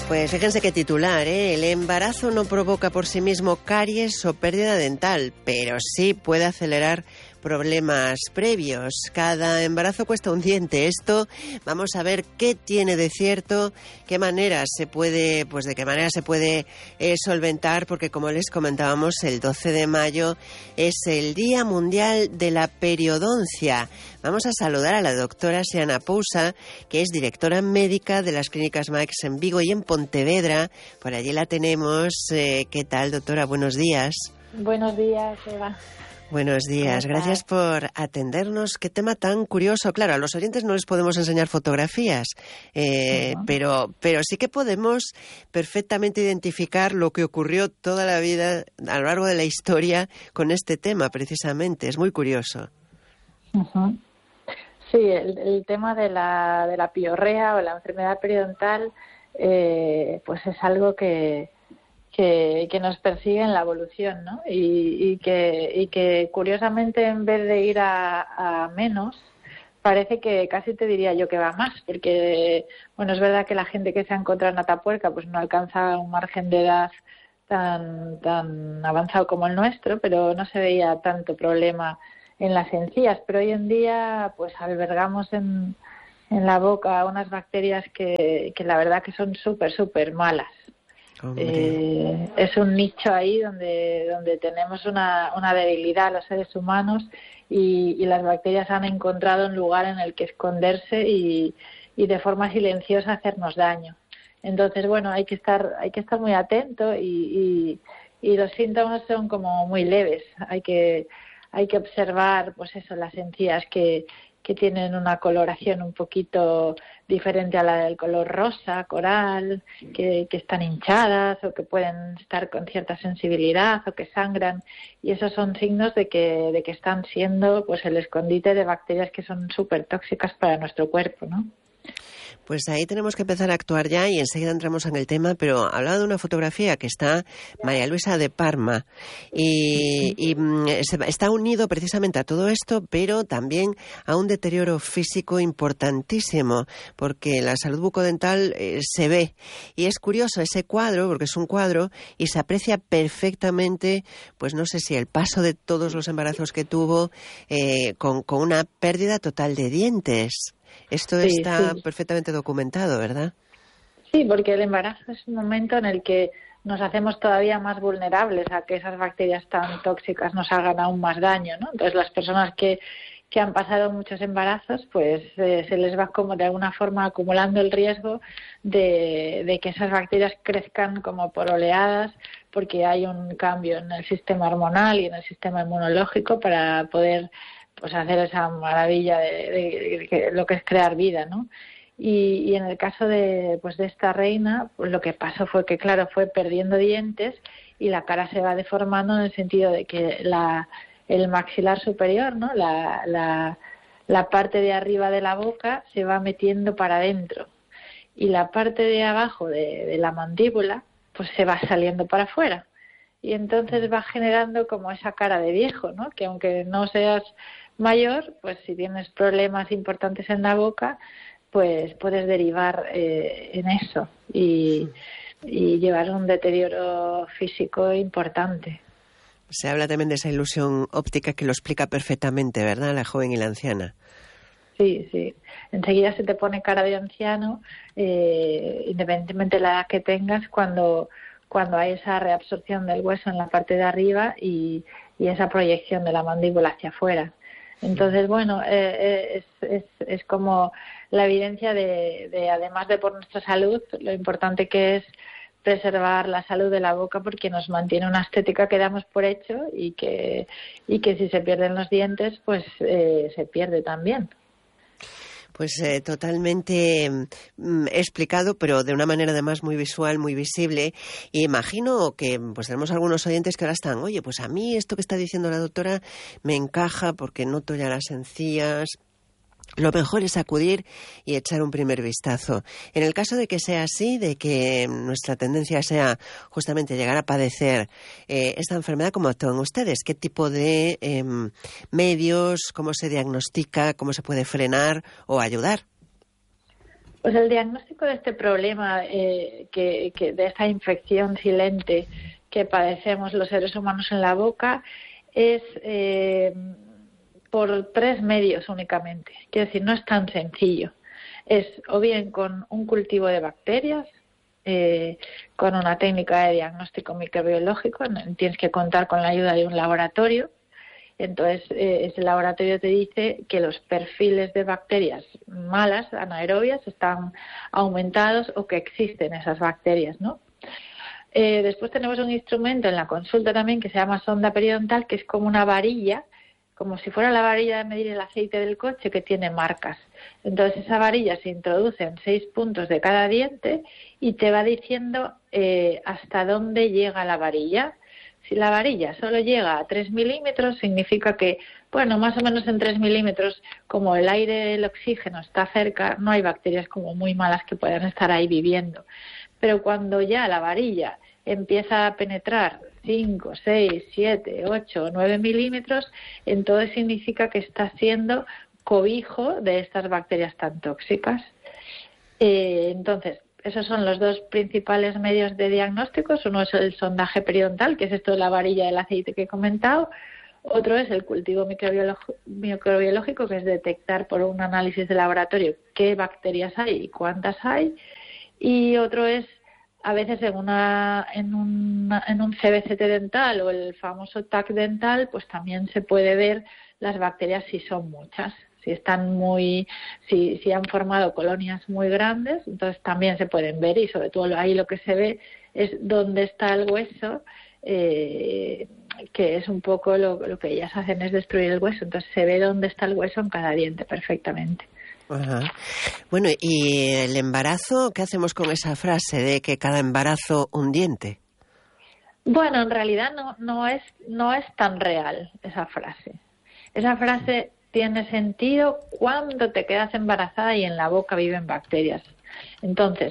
Pues fíjense qué titular, ¿eh? El embarazo no provoca por sí mismo caries o pérdida dental, pero sí puede acelerar problemas previos. Cada embarazo cuesta un diente. Esto vamos a ver qué tiene de cierto, qué manera se puede, de qué manera se puede solventar, porque como les comentábamos, el 12 de mayo es el Día Mundial de la Periodoncia. Vamos a saludar a la doctora Seana Pousa, que es directora médica de las clínicas Max en Vigo y en Pontevedra. Por allí la tenemos. ¿Qué tal, doctora? Buenos días. Buenos días, Eva. Buenos días, gracias por atendernos. Qué tema tan curioso. Claro, a los oyentes no les podemos enseñar fotografías, pero sí que podemos perfectamente identificar lo que ocurrió toda la vida, a lo largo de la historia, con este tema, precisamente. Es muy curioso. Uh-huh. Sí, el tema de la piorrea o la enfermedad periodontal, pues es algo que nos persigue en la evolución, ¿no? Y que curiosamente, en vez de ir a menos, parece que casi te diría yo que va más, porque bueno, es verdad que la gente que se ha encontrado en Atapuerca pues no alcanza un margen de edad tan avanzado como el nuestro, pero no se veía tanto problema en las encías. Pero hoy en día pues albergamos en la boca unas bacterias que la verdad que son súper malas. Es un nicho ahí donde tenemos una debilidad los seres humanos y las bacterias han encontrado un lugar en el que esconderse y de forma silenciosa hacernos daño. Entonces, bueno, hay que estar muy atento y los síntomas son como muy leves. Hay que observar, pues eso, las encías que tienen una coloración un poquito diferente a la del color rosa, coral, que están hinchadas o que pueden estar con cierta sensibilidad o que sangran, y esos son signos de que están siendo pues el escondite de bacterias que son súper tóxicas para nuestro cuerpo, ¿no? Pues ahí tenemos que empezar a actuar ya y enseguida entramos en el tema, pero hablaba de una fotografía que está María Luisa de Parma y está unido precisamente a todo esto, pero también a un deterioro físico importantísimo, porque la salud bucodental se ve. Y es curioso ese cuadro, porque es un cuadro y se aprecia perfectamente, pues no sé si el paso de todos los embarazos que tuvo con una pérdida total de dientes. Esto está perfectamente documentado, ¿verdad? Sí, porque el embarazo es un momento en el que nos hacemos todavía más vulnerables a que esas bacterias tan tóxicas nos hagan aún más daño, ¿no? Entonces, las personas que han pasado muchos embarazos, pues se les va como de alguna forma acumulando el riesgo de que esas bacterias crezcan como por oleadas, porque hay un cambio en el sistema hormonal y en el sistema inmunológico para poder pues hacer esa maravilla de lo que es crear vida, ¿no? Y en el caso de esta reina, pues lo que pasó fue que, claro, fue perdiendo dientes y la cara se va deformando en el sentido de que el maxilar superior, ¿no? La parte de arriba de la boca se va metiendo para adentro y la parte de abajo de la mandíbula pues se va saliendo para afuera. Y entonces va generando como esa cara de viejo, ¿no? Que aunque no seas mayor, pues si tienes problemas importantes en la boca, pues puedes derivar en eso y llevar un deterioro físico importante. Se habla también de esa ilusión óptica que lo explica perfectamente, ¿verdad? La joven y la anciana. Sí. Enseguida se te pone cara de anciano, independientemente de la edad que tengas, cuando hay esa reabsorción del hueso en la parte de arriba y esa proyección de la mandíbula hacia afuera. Entonces, bueno, es como la evidencia de además de por nuestra salud, lo importante que es preservar la salud de la boca, porque nos mantiene una estética que damos por hecho y que si se pierden los dientes, pues se pierde también. Pues totalmente explicado, pero de una manera además muy visual, muy visible. Y imagino que pues tenemos algunos oyentes que ahora están, oye, pues a mí esto que está diciendo la doctora me encaja porque noto ya las encías. Lo mejor es acudir y echar un primer vistazo. En el caso de que sea así, de que nuestra tendencia sea justamente llegar a padecer esta enfermedad, ¿cómo actúan ustedes? ¿Qué tipo de medios, cómo se diagnostica, cómo se puede frenar o ayudar? Pues el diagnóstico de este problema, de esta infección silente que padecemos los seres humanos en la boca, es por 3 medios únicamente. Quiero decir, no es tan sencillo. Es o bien con un cultivo de bacterias, con una técnica de diagnóstico microbiológico, tienes que contar con la ayuda de un laboratorio. Entonces, ese laboratorio te dice que los perfiles de bacterias malas, anaerobias, están aumentados o que existen esas bacterias, ¿no? Después tenemos un instrumento en la consulta también que se llama sonda periodontal, que es como una varilla, como si fuera la varilla de medir el aceite del coche, que tiene marcas. Entonces esa varilla se introduce en 6 puntos de cada diente y te va diciendo hasta dónde llega la varilla. Si la varilla solo llega a 3 milímetros, significa que, bueno, más o menos en 3 milímetros, como el aire, el oxígeno está cerca, no hay bacterias como muy malas que puedan estar ahí viviendo. Pero cuando ya la varilla empieza a penetrar 5, 6, 7, 8, 9 milímetros, entonces significa que está siendo cobijo de estas bacterias tan tóxicas. Entonces, esos son los 2 principales medios de diagnósticos. Uno es el sondaje periodontal, que es esto de la varilla del aceite que he comentado. Otro es el cultivo microbiológico, que es detectar por un análisis de laboratorio qué bacterias hay y cuántas hay. Y otro es, a veces en un CBCT dental o el famoso TAC dental, pues también se puede ver las bacterias si son muchas. Si han formado colonias muy grandes, entonces también se pueden ver, y sobre todo ahí lo que se ve es dónde está el hueso, que es un poco lo que ellas hacen, es destruir el hueso, entonces se ve dónde está el hueso en cada diente perfectamente. Ajá. Bueno, ¿y el embarazo? ¿Qué hacemos con esa frase de que cada embarazo un diente? Bueno, en realidad no es tan real esa frase. Esa frase tiene sentido cuando te quedas embarazada y en la boca viven bacterias. Entonces,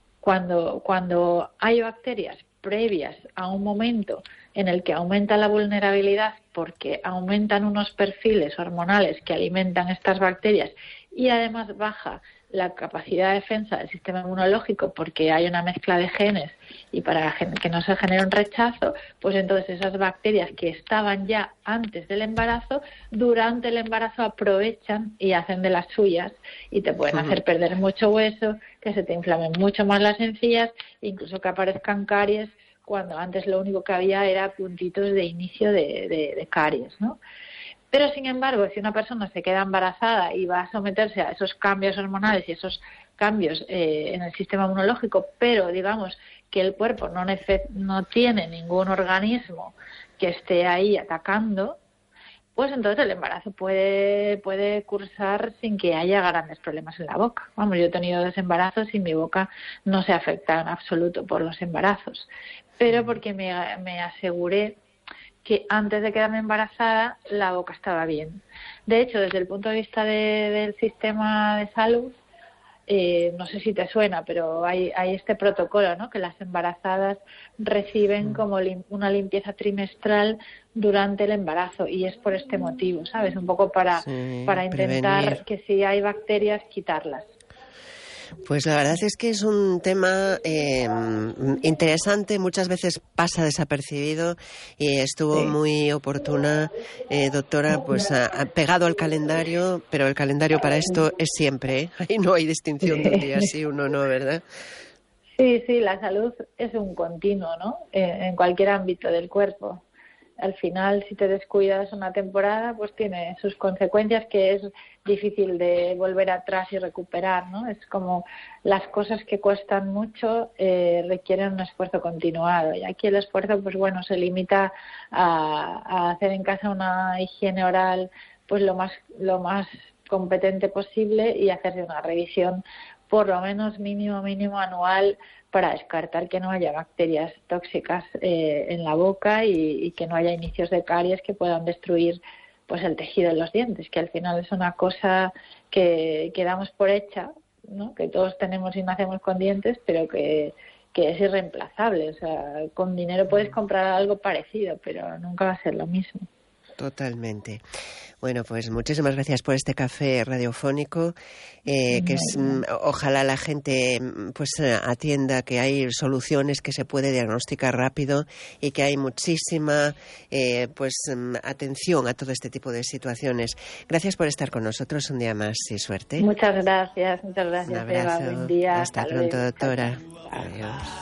cuando hay bacterias previas a un momento en el que aumenta la vulnerabilidad porque aumentan unos perfiles hormonales que alimentan estas bacterias y además baja la capacidad de defensa del sistema inmunológico porque hay una mezcla de genes y para que no se genere un rechazo, pues entonces esas bacterias que estaban ya antes del embarazo, durante el embarazo aprovechan y hacen de las suyas y te pueden hacer perder mucho hueso, que se te inflamen mucho más las encías, incluso que aparezcan caries, cuando antes lo único que había era puntitos de inicio de caries, ¿no? Pero, sin embargo, si una persona se queda embarazada y va a someterse a esos cambios hormonales y esos cambios en el sistema inmunológico, pero digamos que el cuerpo no tiene ningún organismo que esté ahí atacando, pues entonces el embarazo puede cursar sin que haya grandes problemas en la boca. Vamos, yo he tenido 2 embarazos y mi boca no se afecta en absoluto por los embarazos, pero porque me aseguré que antes de quedarme embarazada la boca estaba bien. De hecho, desde el punto de vista del sistema de salud, no sé si te suena, pero hay este protocolo, ¿no? Que las embarazadas reciben como una limpieza trimestral durante el embarazo, y es por este motivo, ¿sabes? Un poco para intentar prevenir que si hay bacterias, quitarlas. Pues la verdad es que es un tema interesante, muchas veces pasa desapercibido y estuvo muy oportuna, doctora, pues pegado al calendario, pero el calendario para esto es siempre, ¿eh? Ahí no hay distinción de un día sí, uno no, ¿verdad? Sí, la salud es un continuo, ¿no? En cualquier ámbito del cuerpo. Al final, si te descuidas una temporada, pues tiene sus consecuencias, que es difícil de volver atrás y recuperar, ¿no? Es como las cosas que cuestan mucho requieren un esfuerzo continuado, y aquí el esfuerzo, pues bueno, se limita a hacer en casa una higiene oral pues lo más competente posible y hacerse una revisión por lo menos mínimo anual para descartar que no haya bacterias tóxicas en la boca y que no haya inicios de caries que puedan destruir pues el tejido de los dientes, que al final es una cosa que damos por hecha, ¿no? Que todos tenemos y nacemos con dientes, pero que es irreemplazable. O sea, con dinero puedes comprar algo parecido, pero nunca va a ser lo mismo. Totalmente. Bueno, pues muchísimas gracias por este café radiofónico, que es, ojalá la gente pues atienda que hay soluciones, que se puede diagnosticar rápido y que hay muchísima atención a todo este tipo de situaciones. Gracias por estar con nosotros un día más y suerte. Muchas gracias, Un abrazo. Eva. Buen día. Hasta pronto, luego. doctora. Chao. Adiós.